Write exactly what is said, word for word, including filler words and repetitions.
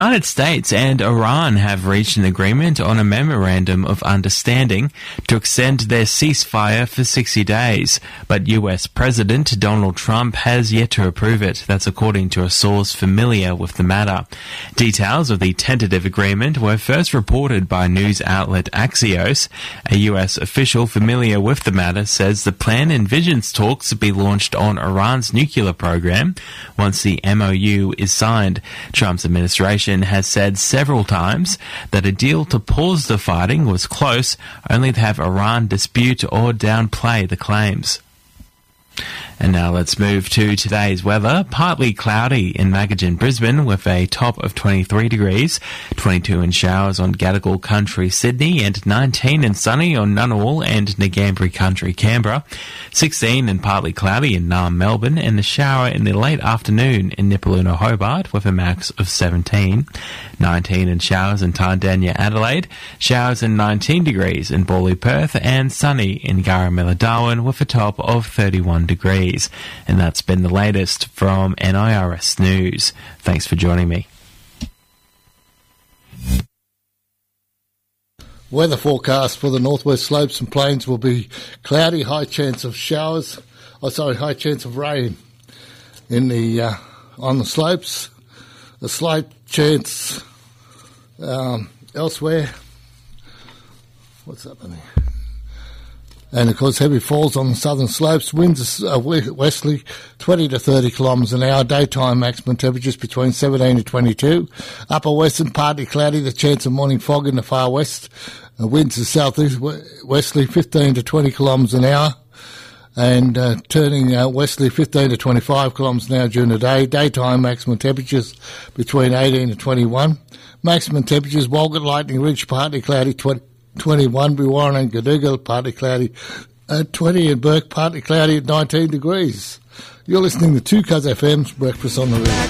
The United States and Iran have reached an agreement on a memorandum of understanding to extend their ceasefire for sixty days, but U S President Donald Trump has yet to approve it. That's according to a source familiar with the matter. Details of the tentative agreement were first reported by news outlet Axios. A U S official familiar with the matter says the plan envisions talks to be launched on Iran's nuclear program once the M O U is signed. Trump's administration has said several times that a deal to pause the fighting was close, only to have Iran dispute or downplay the claims. And now let's move to today's weather. Partly cloudy in Magajan, Brisbane, with a top of twenty-three degrees, twenty-two in showers on Gadigal Country, Sydney, and nineteen in sunny on Ngunnawal and Ngambri Country, Canberra, sixteen and partly cloudy in Naarm, Melbourne, and a shower in the late afternoon in Nipaluna, Hobart, with a max of seventeen, nineteen in showers in Tandanya, Adelaide, showers in nineteen degrees in Bawley, Perth, and sunny in Garramilla, Darwin, with a top of thirty-one degrees. And that's been the latest from N I R S News. Thanks for joining me. Weather forecast for the northwest slopes and plains will be cloudy, high chance of showers, oh sorry, high chance of rain in the uh, on the slopes, a slight chance um, elsewhere. What's happening? And, of course, heavy falls on the southern slopes. Winds are westerly, twenty to thirty kilometres an hour. Daytime maximum temperatures between seventeen to twenty-two. Upper western, partly cloudy. The chance of morning fog in the far west. Uh, winds are southeast westerly, fifteen to twenty kilometres an hour. And uh, turning uh, westerly, fifteen to twenty-five kilometres an hour during the day. Daytime maximum temperatures between eighteen to twenty-one. Maximum temperatures, Walgett, Lightning Ridge, partly cloudy, twenty. twenty-one, Warren and Gadooga, partly cloudy at twenty, and Burke, partly cloudy at nineteen degrees. You're listening to two Cuz F M's Breakfast on the River.